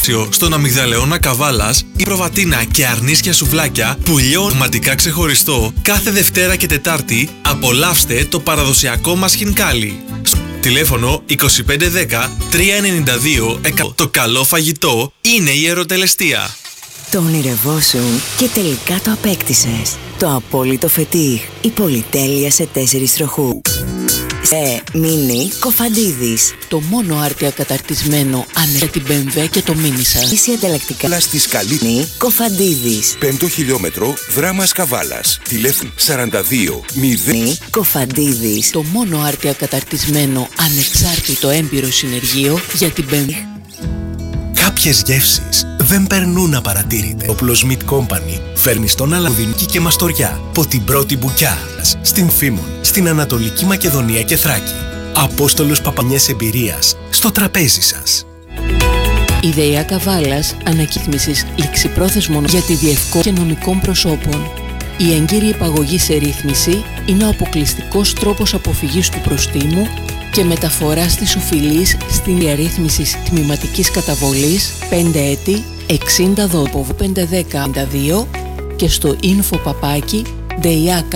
Στον αμυγδαλαιώνα Καβάλας, η προβατίνα και αρνίσια σουβλάκια που λιώνματικά ξεχωριστό κάθε Δευτέρα και Τετάρτη. Απολαύστε το παραδοσιακό μας χινκάλι. Τηλέφωνο 2510 392 100. Το καλό φαγητό είναι η Αεροτελεστία. Το ονειρευόσουν και τελικά το απέκτησες. Το απόλυτο φετίχ. Η πολυτέλεια σε 4 τροχού. Σε Μίνι Κοφαντίδης. Το μόνο άρτια καταρτισμένο για την BMW και το Μίνι σας. Ίσια ανταλλακτικά. Στη Σκαλή. Μίνι Κοφαντίδης. 5ο χιλιόμετρο, δράμας Καβάλας. Τηλέφωνο 42 0. Μίνι Κοφαντίδης. Το μόνο άρτια καταρτισμένο ανεξάρτητο έμπειρο συνεργείο για την BMW. Κάποιες γεύσεις δεν περνούν απαρατήρητε. Ο Πλοσμίτ Company φέρνει στον Αλαβδινική και Μαστοριά από την πρώτη μπουκιά, στην Φήμων, στην Ανατολική Μακεδονία και Θράκη. Απόστολος Παπανιές εμπειρίας στο τραπέζι σας. Ιδεϊά Καβάλας ανακύθμισης ληξιπρόθεσμων για τη διευκόλυνση νομικών προσώπων. Η έγκυρη υπαγωγή σε ρύθμιση είναι ο αποκλειστικός τρόπος αποφυγής του προστίμου και μεταφοράς της οφειλής στην διαρρύθμιση τμηματικής καταβολής 5 έτη 60 δόποβου 510 52 και στο info papaki